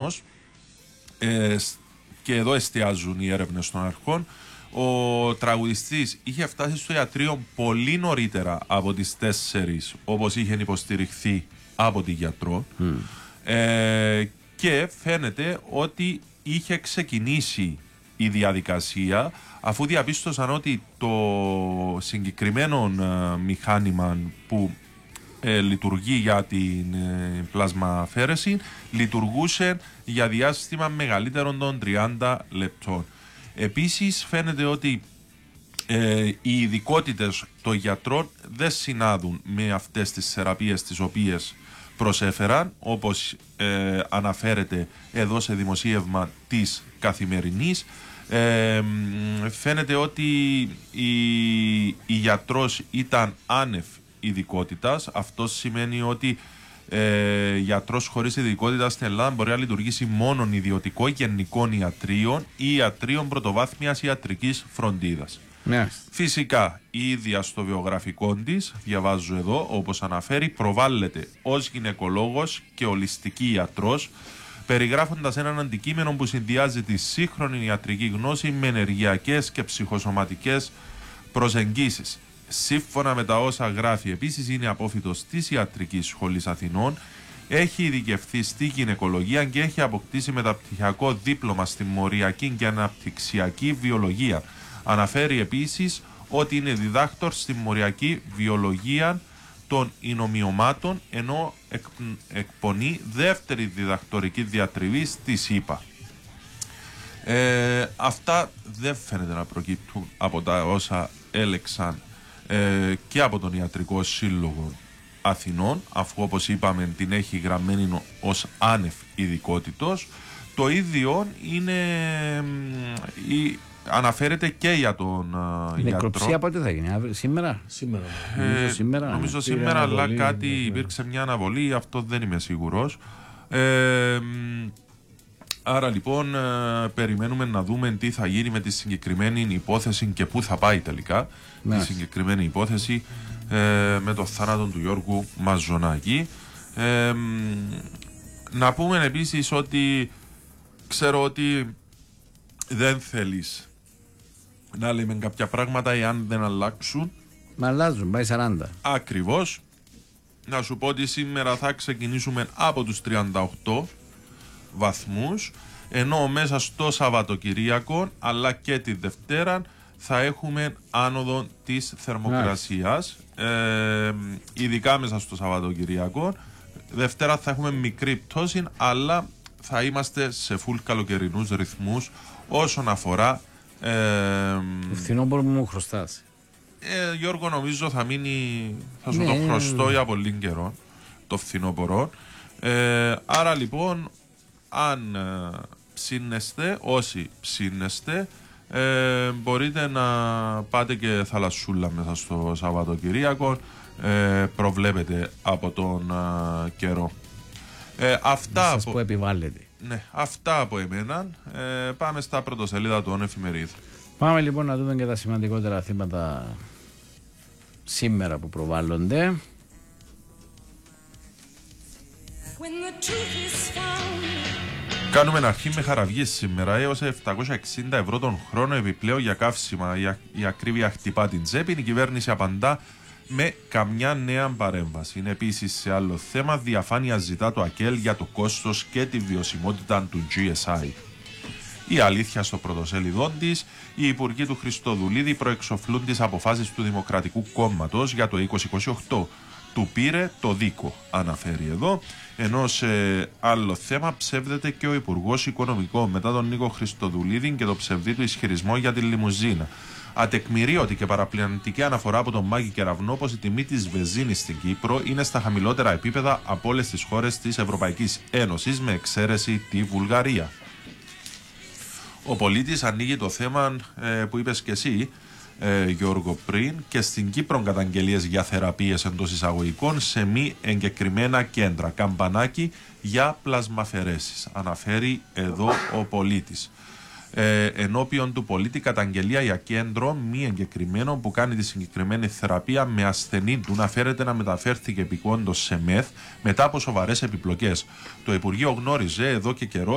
όμως, και εδώ εστιάζουν οι έρευνες των αρχών, ο τραγουδιστής είχε φτάσει στο ιατρείο πολύ νωρίτερα από τις 4, όπως είχε υποστηριχθεί από τη γιατρό, και φαίνεται ότι είχε ξεκινήσει η διαδικασία αφού διαπίστωσαν ότι το συγκεκριμένο μηχάνημα που λειτουργεί για την πλασμαφαίρεση λειτουργούσε για διάστημα μεγαλύτερων των 30 λεπτών. Επίσης φαίνεται ότι οι ειδικότητες των γιατρών δεν συνάδουν με αυτές τις θεραπείες τις οποίες προσέφεραν, όπως αναφέρεται εδώ σε δημοσίευμα της Καθημερινής. Φαίνεται ότι η γιατρός ήταν άνευ ειδικότητας. Αυτό σημαίνει ότι γιατρός χωρίς ειδικότητα στην Ελλάδα μπορεί να λειτουργήσει μόνο ιδιωτικό γενικών ιατρίων ή ιατρίων πρωτοβάθμιας ιατρικής φροντίδας. Φυσικά η ίδια στο βιογραφικό της, διαβάζω εδώ, όπως αναφέρει, προβάλλεται ως γυναικολόγος και ολιστική ιατρός, περιγράφοντας έναν αντικείμενο που συνδυάζει τη σύγχρονη ιατρική γνώση με ενεργειακές και ψυχοσωματικές προσεγγίσεις. Σύμφωνα με τα όσα γράφει, επίσης είναι απόφοιτος της Ιατρικής Σχολής Αθηνών, έχει ειδικευθεί στη γυναικολογία και έχει αποκτήσει μεταπτυχιακό δίπλωμα στη μοριακή και αναπτυξιακή βιολογία. Αναφέρει επίσης ότι είναι διδάκτορ στη μοριακή βιολογία των ινομιωμάτων, ενώ εκπονεί δεύτερη διδακτορική διατριβή στη ΣΥΠΑ. Αυτά δεν φαίνεται να προκύπτουν από τα όσα έλεξαν και από τον Ιατρικό Σύλλογο Αθηνών, αφού όπως είπαμε την έχει γραμμένη ως άνευ ειδικότητος. Το ίδιο είναι αναφέρεται και για τον η νεκροψία πότε θα γίνει, σήμερα? Νομίζω σήμερα, αλλά κάτι υπήρξε μια αναβολή, αυτό δεν είμαι σίγουρος. Άρα λοιπόν περιμένουμε να δούμε τι θα γίνει με τη συγκεκριμένη υπόθεση και πού θα πάει τελικά η συγκεκριμένη υπόθεση με το θάνατο του Γιώργου Μαζονάκη. Να πούμε επίσης ότι ξέρω ότι δεν θέλεις να λέμε κάποια πράγματα εάν δεν αλλάξουν. Μα αλλάζουν, πάει 40. Ακριβώς. Να σου πω ότι σήμερα θα ξεκινήσουμε από τους 38 βαθμούς, ενώ μέσα στο Σαββατοκυριακό αλλά και τη Δευτέρα θα έχουμε άνοδο της θερμοκρασίας, ειδικά μέσα στο Σαββατοκυριακό. Δευτέρα θα έχουμε μικρή πτώση, αλλά θα είμαστε σε φουλ καλοκαιρινούς ρυθμούς όσον αφορά το φθινόπωρο που μου χρωστάς. Γιώργο, νομίζω θα μείνει, θα σου το χρωστώ για πολύ καιρό το φθινόπωρο. Άρα λοιπόν, αν ψήνεστε, όσοι ψήνεστε, μπορείτε να πάτε και θαλασσούλα μέσα στο Σαββατοκυριακό, προβλέπετε από τον καιρό. Αυτά σας που επιβάλλεται. Ναι, αυτά από εμένα. Πάμε στα πρωτοσελίδα των εφημερίδων. Πάμε λοιπόν να δούμε και τα σημαντικότερα θύματα σήμερα που προβάλλονται. Κάνουμε αρχή με χαραυγές σήμερα. Έως 760 ευρώ τον χρόνο επιπλέον για καύσιμα. Η ακρίβεια χτυπά την τσέπη. Η κυβέρνηση απαντά με καμιά νέα παρέμβαση. Είναι επίσης σε άλλο θέμα. Διαφάνεια ζητά το ΑΚΕΛ για το κόστος και τη βιωσιμότητα του GSI. Η αλήθεια στο πρωτοσέλιδό της. Οι υπουργοί του Χριστοδουλίδη προεξοφλούν τις αποφάσεις του Δημοκρατικού Κόμματος για το 2028. Του πήρε το δίκο, αναφέρει εδώ. Ενώ σε άλλο θέμα ψεύδεται και ο Υπουργός Οικονομικών μετά τον Νίκο Χριστοδουλίδη και το ψευδή του ισχυρισμό για τη λιμουζίνα. Ατεκμηρίωτη και παραπλανητική αναφορά από τον Μάκη Κεραυνό πως η τιμή της βενζίνης στην Κύπρο είναι στα χαμηλότερα επίπεδα από όλες τις χώρες της Ευρωπαϊκής Ένωσης, με εξαίρεση τη Βουλγαρία. Ο πολίτης ανοίγει το θέμα που είπες και εσύ, Γιώργο, πριν, και στην Κύπρο καταγγελίες για θεραπείες εντός εισαγωγικών σε μη εγκεκριμένα κέντρα. Καμπανάκι για πλασμαφαιρέσεις, αναφέρει εδώ ο πολίτης. Ενώπιον του πολίτη καταγγελία για κέντρο μη εγκεκριμένο που κάνει τη συγκεκριμένη θεραπεία με ασθενή του να φέρεται να μεταφέρθηκε επικόντως σε ΜΕΘ μετά από σοβαρές επιπλοκές. Το Υπουργείο γνώριζε εδώ και καιρό